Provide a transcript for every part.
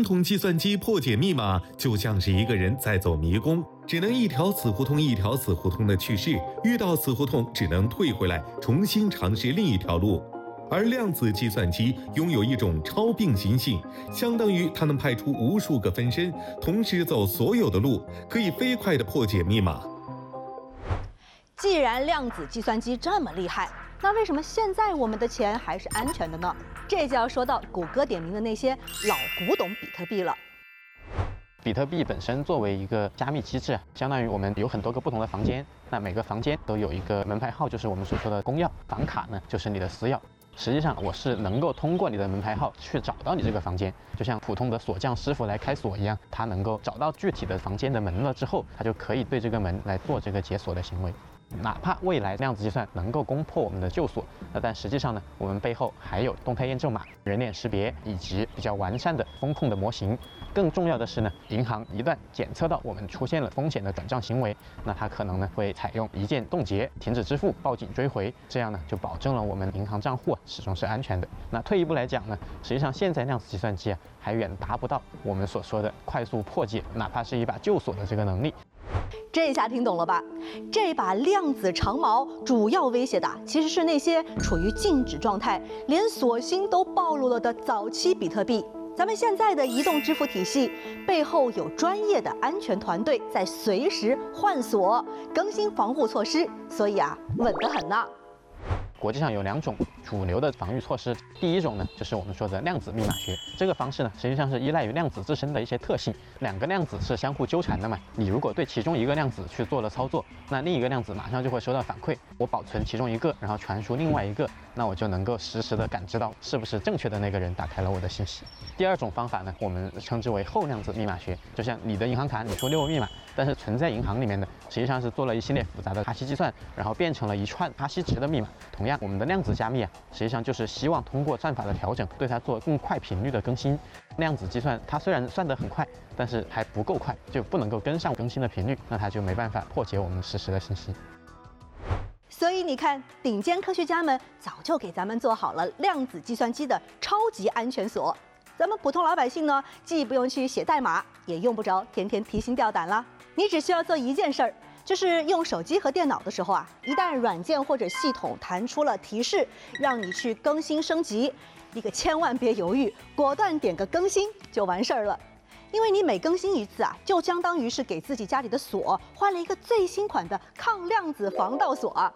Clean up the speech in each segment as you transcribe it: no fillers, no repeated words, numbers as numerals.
统计算机破解密码就像是一个人在走迷宫，只能一条死胡同一条死胡同的去试，遇到死胡同只能退回来，重新尝试另一条路。而量子计算机拥有一种超并行性，相当于它能派出无数个分身，同时走所有的路，可以飞快地破解密码。 既然量子计算机这么厉害，那为什么现在我们的钱还是安全的呢？这就要说到谷歌点名的那些老古董比特币了。 比特币本身作为一个加密机制，相当于我们有很多个不同的房间，那每个房间都有一个门牌号，就是我们所说的公钥，房卡呢就是你的私钥。实际上我是能够通过你的门牌号去找到你这个房间，就像普通的锁匠师傅来开锁一样，他能够找到具体的房间的门了之后，他就可以对这个门来做这个解锁的行为。哪怕未来量子计算能够攻破我们的旧锁，但实际上呢，我们背后还有动态验证码、人脸识别以及比较完善的风控的模型。更重要的是呢，银行一旦检测到我们出现了风险的转账行为，那它可能呢会采用一键冻结、停止支付、报警追回，这样呢就保证了我们银行账户始终是安全的。那退一步来讲呢，实际上现在量子计算机还远达不到我们所说的快速破解哪怕是一把旧锁的这个能力。 这下听懂了吧？这把量子长矛主要威胁的其实是那些处于静止状态、连锁芯都暴露了的早期比特币。咱们现在的移动支付体系背后有专业的安全团队在随时换锁、更新防护措施，所以稳得很呢。 国际上有2种主流的防御措施，第一种呢就是我们说的量子密码学，这个方式呢实际上是依赖于量子自身的一些特性，两个量子是相互纠缠的嘛，你如果对其中一个量子去做了操作，那另一个量子马上就会收到反馈，我保存其中一个，然后传输另外一个，那我就能够实时的感知到是不是正确的那个人打开了我的信息。第二种方法呢，我们称之为后量子密码学，就像你的银行卡你输6个密码，但是存在银行里面的实际上是做了一系列复杂的哈希计算，然后变成了一串哈希值的密码。同样，我们的量子加密实际上就是希望通过算法的调整，对它做更快频率的更新。量子计算它虽然算得很快，但是还不够快，就不能够跟上更新的频率，那它就没办法破解我们实时的信息。 所以你看，顶尖科学家们早就给咱们做好了量子计算机的超级安全锁。咱们普通老百姓呢，既不用去写代码，也用不着天天提心吊胆了。你只需要做一件事儿，就是用手机和电脑的时候一旦软件或者系统弹出了提示，让你去更新升级，你可千万别犹豫，果断点个更新就完事儿了。因为你每更新一次就相当于是给自己家里的锁换了一个最新款的抗量子防盗锁。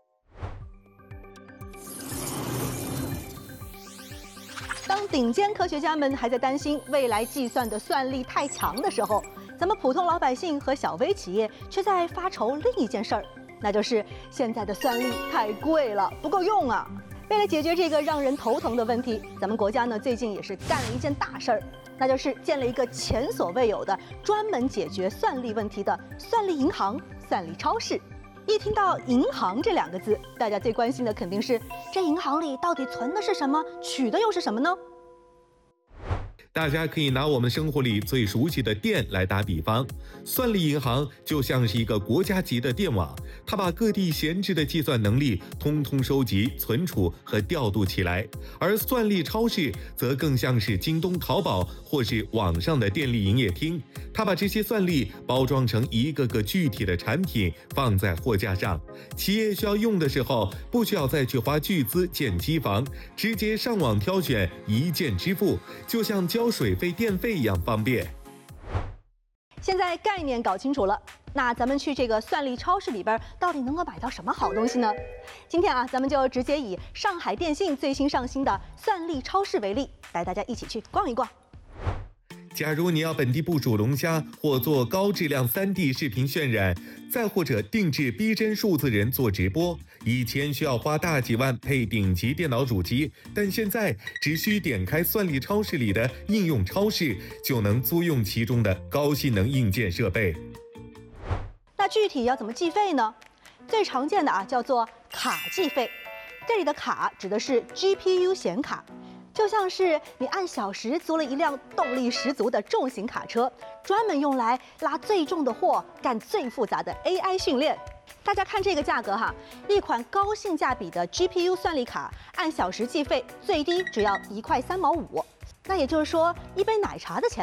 当顶尖科学家们还在担心未来计算的算力太强的时候，咱们普通老百姓和小微企业却在发愁另一件事儿，那就是现在的算力太贵了，不够用啊。为了解决这个让人头疼的问题，咱们国家呢最近也是干了一件大事儿，那就是建了一个前所未有的专门解决算力问题的算力银行、算力超市。一听到银行这2个字，大家最关心的肯定是这银行里到底存的是什么，取的又是什么呢？ 大家可以拿我们生活里最熟悉的电来打比方，算力银行就像是一个国家级的电网，它把各地闲置的计算能力通通收集、存储和调度起来。而算力超市则更像是京东、淘宝或是网上的电力营业厅，它把这些算力包装成一个个具体的产品放在货架上，企业需要用的时候不需要再去花巨资建机房，直接上网挑选，一键支付，就像交水费、电费一样方便。 现在概念搞清楚了，那咱们去这个算力超市里边到底能够买到什么好东西呢？今天咱们就直接以上海电信最新上新的算力超市为例，带大家一起去逛一逛。 假如你要本地部署龙虾，或做高质量3D 视频渲染，再或者定制逼真数字人做直播，以前需要花大几万配顶级电脑主机，但现在只需点开算力超市里的应用超市，就能租用其中的高性能硬件设备。 那具体要怎么计费呢？最常见的叫做卡计费，这里的卡指的是 GPU 显卡。就像是你按小时租了一辆动力十足的重型卡车，专门用来拉最重的货，干最复杂的 AI 训练。大家看这个价格一款高性价比的 GPU 算力卡，按小时计费，最低只要1块3毛5。那也就是说，一杯奶茶的钱